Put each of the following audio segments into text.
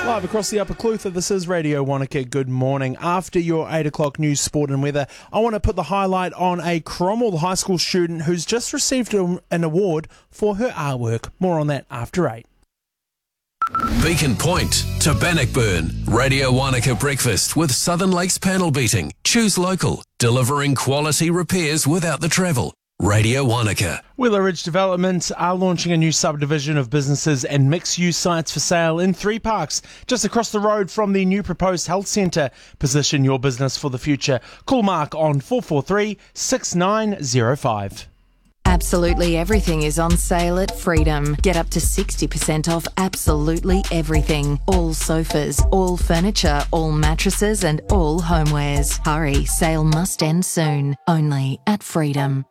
Live across the Upper Clutha, this is Radio Wanaka. Good morning. After your 8 o'clock news, sport and weather, I want to put the highlight on a Cromwell High School student who's just received an award for her artwork. More on that after 8. Beacon Point to Bannockburn. Radio Wanaka breakfast with Southern Lakes panel beating. Choose local, delivering quality repairs without the travel. Radio Wanaka. Willow Ridge Development are launching a new subdivision of businesses and mixed-use sites for sale in 3 parks, just across the road from the new proposed health centre. Position your business for the future. Call Mark on 443-6905. Absolutely everything is on sale at Freedom. Get up to 60% off absolutely everything. All sofas, all furniture, all mattresses and all homewares. Hurry, sale must end soon. Only at Freedom.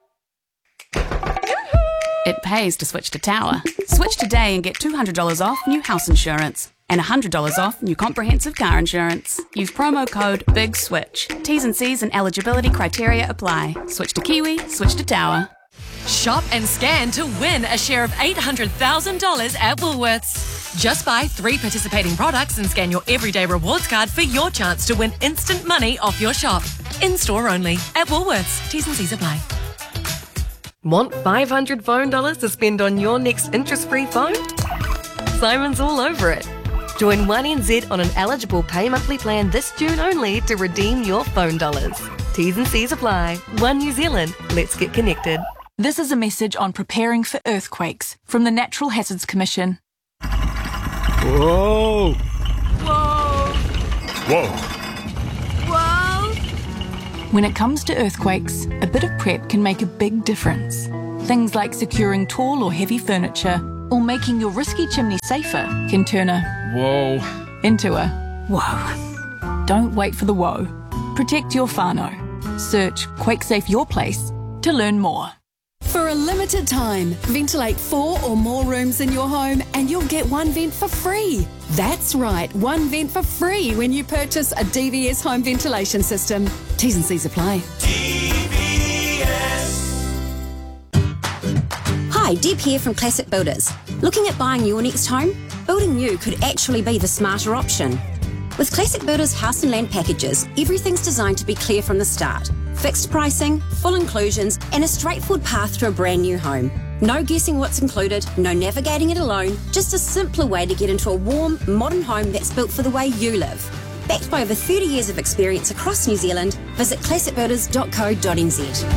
It pays to switch to Tower. Switch today and get $200 off new house insurance and $100 off new comprehensive car insurance. Use promo code BIGSWITCH. T's and C's and eligibility criteria apply. Switch to Kiwi, switch to Tower. Shop and scan to win a share of $800,000 at Woolworths. Just buy 3 participating products and scan your everyday rewards card for your chance to win instant money off your shop. In-store only. At Woolworths. T's and C's apply. Want $500 phone dollars to spend on your next interest-free phone? Simon's all over it. Join 1NZ on an eligible pay monthly plan this June only to redeem your phone dollars. T's and C's apply. One New Zealand. Let's get connected. This is a message on preparing for earthquakes from the Natural Hazards Commission. Whoa! Whoa! Whoa! Whoa! When it comes to earthquakes, a bit of prep can make a big difference. Things like securing tall or heavy furniture or making your risky chimney safer can turn a whoa into a whoa. Don't wait for the whoa. Protect your whānau. Search QuakeSafe Your Place to learn more. For a limited time, ventilate 4 or more rooms in your home and you'll get 1 vent for free. That's right, 1 vent for free when you purchase a DVS home ventilation system. T's and C's apply. Hi, Deb here from Classic Builders. Looking at buying your next home? Building new could actually be the smarter option. With Classic Builders house and land packages, everything's designed to be clear from the start. Fixed pricing, full inclusions, and a straightforward path to a brand new home. No guessing what's included, no navigating it alone, just a simpler way to get into a warm, modern home that's built for the way you live. Backed by over 30 years of experience across New Zealand, visit classicbuilders.co.nz.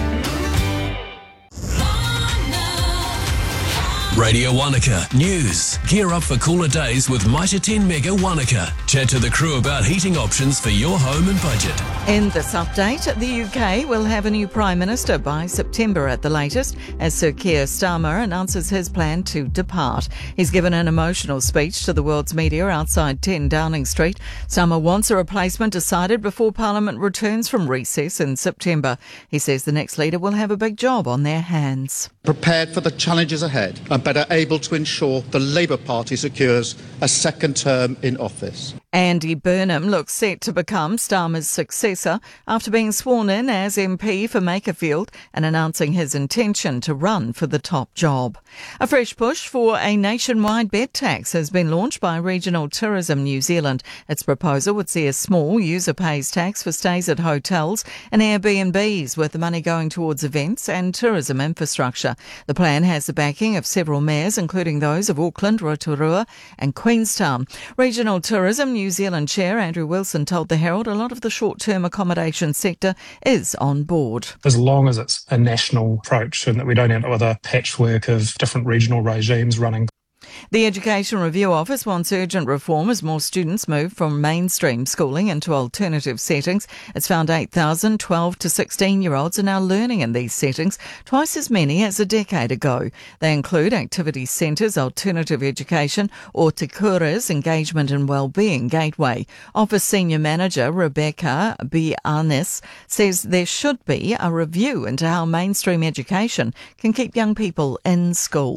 Radio Wanaka News. Gear up for cooler days with Mitre 10 Mega Wanaka. Chat to the crew about heating options for your home and budget. In this update, the UK will have a new Prime Minister by September at the latest, as Sir Keir Starmer announces his plan to depart. He's given an emotional speech to the world's media outside 10 Downing Street. Starmer wants a replacement decided before Parliament returns from recess in September. He says the next leader will have a big job on their hands. Prepared for the challenges ahead and better able to ensure the Labour Party secures a second term in office. Andy Burnham looks set to become Starmer's successor after being sworn in as MP for Makerfield and announcing his intention to run for the top job. A fresh push for a nationwide bed tax has been launched by Regional Tourism New Zealand. Its proposal would see a small user pays tax for stays at hotels and Airbnbs, with the money going towards events and tourism infrastructure. The plan has the backing of several mayors, including those of Auckland, Rotorua and Queenstown. Regional Tourism New Zealand Chair Andrew Wilson told the Herald a lot of the short-term accommodation sector is on board. As long as it's a national approach and that we don't end up with a patchwork of different regional regimes running. The Education Review Office wants urgent reform as more students move from mainstream schooling into alternative settings. It's found 8,000 12 to 16-year-olds are now learning in these settings, twice as many as a decade ago. They include activity centres, alternative education, or Te Kura's Engagement and Wellbeing Gateway. Office Senior Manager Rebecca Bianis says there should be a review into how mainstream education can keep young people in school.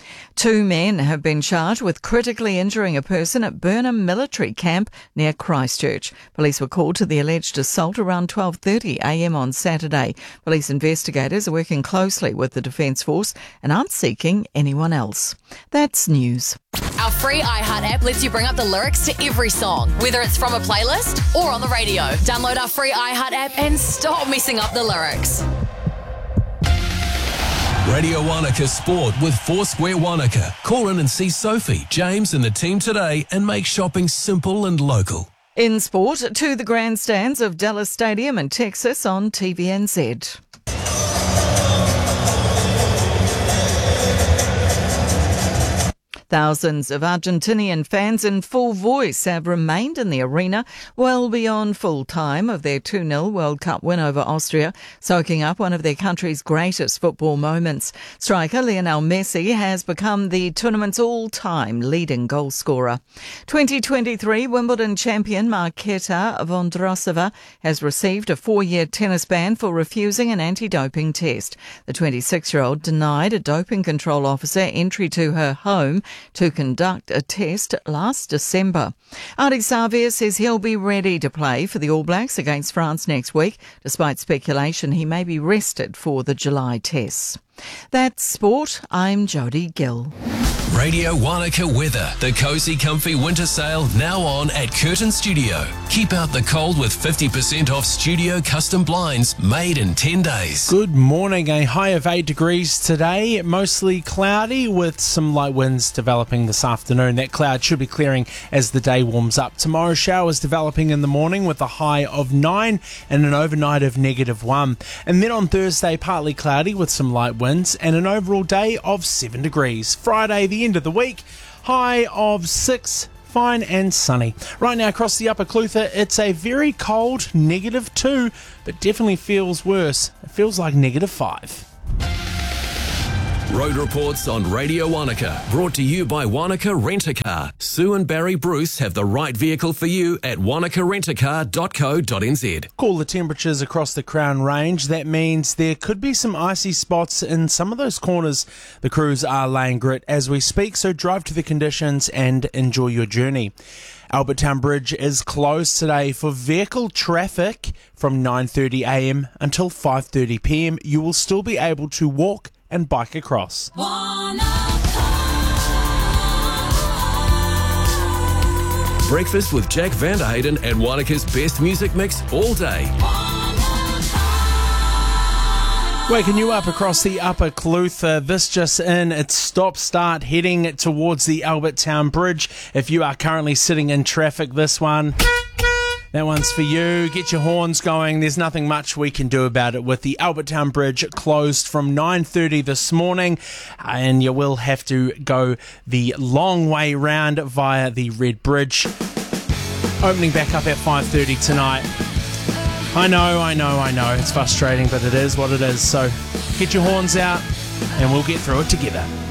2 men have been charged with critically injuring a person at Burnham Military Camp near Christchurch. Police were called to the alleged assault around 12:30am on Saturday. Police investigators are working closely with the Defence Force and aren't seeking anyone else. That's news. Our free iHeart app lets you bring up the lyrics to every song, whether it's from a playlist or on the radio. Download our free iHeart app and stop messing up the lyrics. Radio Wanaka Sport with Foursquare Wanaka. Call in and see Sophie, James and the team today and make shopping simple and local. In sport, to the grandstands of Dallas Stadium in Texas on TVNZ. Thousands of Argentinian fans in full voice have remained in the arena well beyond full time of their 2-0 World Cup win over Austria, soaking up one of their country's greatest football moments. Striker Lionel Messi has become the tournament's all-time leading goal scorer. 2023 Wimbledon champion Marketa Vondrousova has received a 4-year tennis ban for refusing an anti-doping test. The 26-year-old denied a doping control officer entry to her home to conduct a test last December. Ardie Savea says he'll be ready to play for the All Blacks against France next week, despite speculation he may be rested for the July tests. That's sport. I'm Jodie Gill. Radio Wanaka weather. The Cozy Comfy winter sale now on at Curtin Studio. Keep out the cold with 50% off studio custom blinds made in 10 days. Good morning. A high of 8 degrees today. Mostly cloudy with some light winds developing this afternoon. That cloud should be clearing as the day warms up. Tomorrow showers developing in the morning with a high of 9 and an overnight of -1. And then on Thursday partly cloudy with some light winds and an overall day of 7 degrees. Friday, the end of the week, high of 6, fine and sunny. Right now across the Upper Clutha, it's a very cold -2, but definitely feels worse. It feels like -5. Road reports on Radio Wanaka, brought to you by Wanaka Rent-A-Car. Sue and Barry Bruce have the right vehicle for you at wanakarentacar.co.nz. Cooler temperatures across the Crown Range. That means there could be some icy spots in some of those corners. The crews are laying grit as we speak, so drive to the conditions and enjoy your journey. Albertown Bridge is closed today for vehicle traffic from 9:30am until 5:30pm. You will still be able to walk and bike across. Breakfast with Jack Vanderhayden at Wanaka's best music mix all day. Waking you up across the Upper Clutha. This just in, it's stop-start heading towards the Albertown Bridge. If you are currently sitting in traffic, this one, that one's for you. Get your horns going. There's nothing much we can do about it with the Albertown Bridge closed from 9:30 this morning, and you will have to go the long way round via the Red Bridge. Opening back up at 5:30 tonight. I know. It's frustrating, but it is what it is. So get your horns out and we'll get through it together.